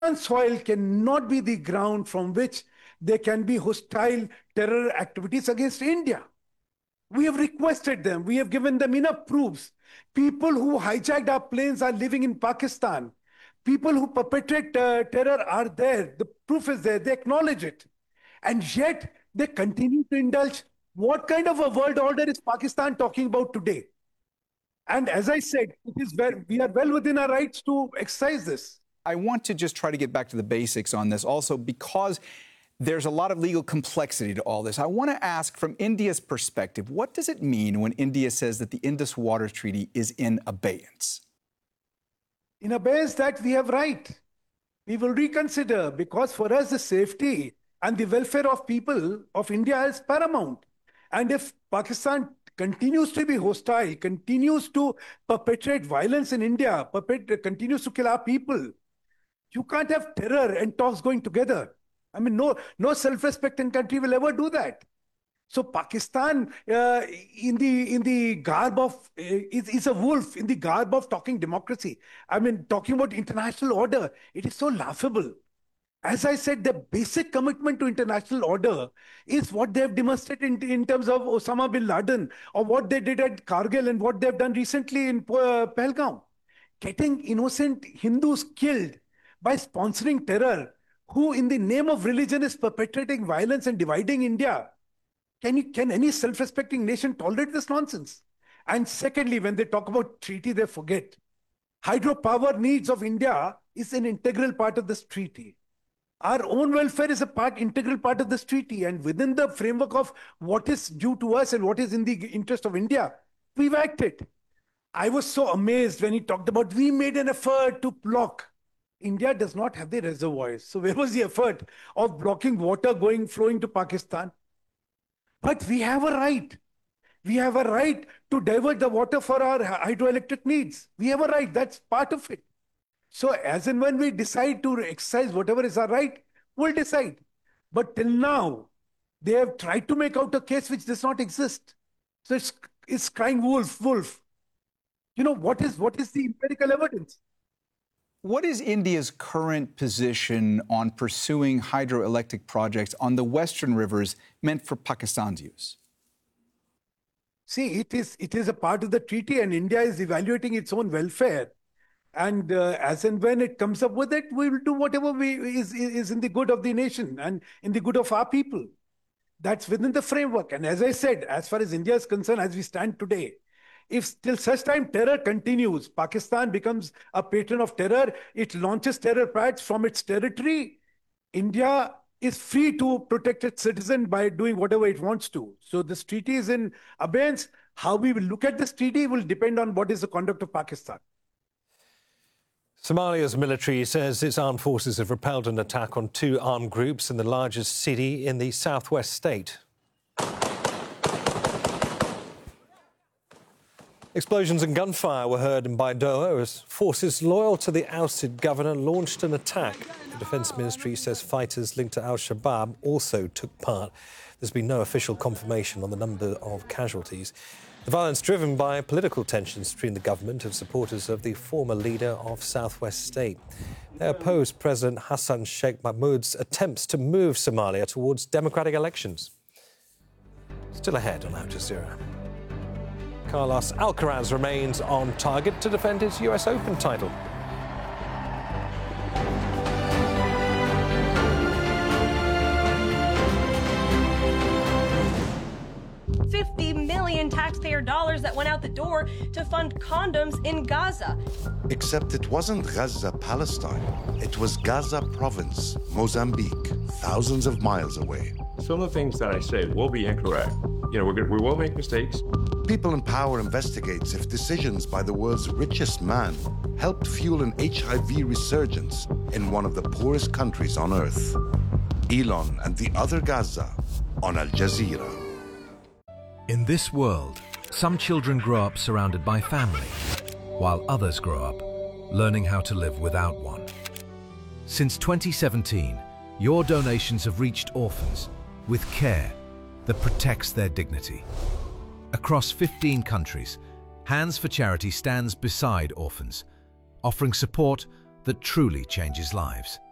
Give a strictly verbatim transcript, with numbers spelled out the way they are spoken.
soil cannot be the ground from which there can be hostile terror activities against India. We have requested them. We have given them enough proofs. People who hijacked our planes are living in Pakistan. People who perpetrate uh, terror are there. The proof is there. They acknowledge it. And yet they continue to indulge. What kind of a world order is Pakistan talking about today? And as I said, it is well, we are well within our rights to exercise this. I want to just try to get back to the basics on this also because there's a lot of legal complexity to all this. I want to ask from India's perspective, what does it mean when India says that the Indus Water Treaty is in abeyance? In abeyance that we have right. We will reconsider because for us the safety and the welfare of people of India is paramount. And if Pakistan continues to be hostile, continues to perpetrate violence in India, perpet- continues to kill our people, you can't have terror and talks going together. I mean, no, no self-respecting country will ever do that. So Pakistan, uh, in the in the garb of, uh, is, is a wolf in the garb of talking democracy. I mean, talking about international order, it is so laughable. As I said, the basic commitment to international order is what they have demonstrated in, in terms of Osama bin Laden, or what they did at Kargil and what they have done recently in uh, Pahalgam. Getting innocent Hindus killed by sponsoring terror, who in the name of religion is perpetrating violence and dividing India. Can, you, can any self-respecting nation tolerate this nonsense? And secondly, when they talk about treaty, they forget. Hydropower needs of India is an integral part of this treaty. Our own welfare is a part, integral part of this treaty. And within the framework of what is due to us and what is in the interest of India, we've acted. I was so amazed when he talked about, we made an effort to block. India does not have the reservoirs. So where was the effort of blocking water going, flowing to Pakistan? But we have a right. We have a right to divert the water for our hydroelectric needs. We have a right. That's part of it. So as and when we decide to exercise whatever is our right, we'll decide. But till now, they have tried to make out a case which does not exist. So it's, it's crying wolf, wolf. You know, what is, what is the empirical evidence? What is India's current position on pursuing hydroelectric projects on the western rivers meant for Pakistan's use? See, it is, it is a part of the treaty, and India is evaluating its own welfare. And uh, as and when it comes up with it, we will do whatever we, is, is in the good of the nation and in the good of our people. That's within the framework. And as I said, as far as India is concerned, as we stand today, if till such time terror continues, Pakistan becomes a patron of terror, it launches terror plots from its territory, India is free to protect its citizens by doing whatever it wants to. So this treaty is in abeyance. How we will look at this treaty will depend on what is the conduct of Pakistan. Somalia's military says its armed forces have repelled an attack on two armed groups in the largest city in the southwest state. Explosions and gunfire were heard in Baidoa as forces loyal to the ousted governor launched an attack. The Defence Ministry says fighters linked to al-Shabaab also took part. There's been no official confirmation on the number of casualties. The violence driven by political tensions between the government and supporters of the former leader of Southwest State. They oppose President Hassan Sheikh Mahmoud's attempts to move Somalia towards democratic elections. Still ahead on Al Jazeera. Carlos Alcaraz remains on target to defend his U S Open title. fifty million taxpayer dollars that went out the door to fund condoms in Gaza. Except it wasn't Gaza, Palestine. It was Gaza province, Mozambique, thousands of miles away. Some of the things that I said will be incorrect. You know, we're gonna, we will make mistakes. People in Power investigates if decisions by the world's richest man helped fuel an H I V resurgence in one of the poorest countries on earth. Elon and the other Gaza on Al Jazeera. In this world, some children grow up surrounded by family, while others grow up learning how to live without one. Since twenty seventeen, your donations have reached orphans with care that protects their dignity. Across fifteen countries, Hands for Charity stands beside orphans, offering support that truly changes lives.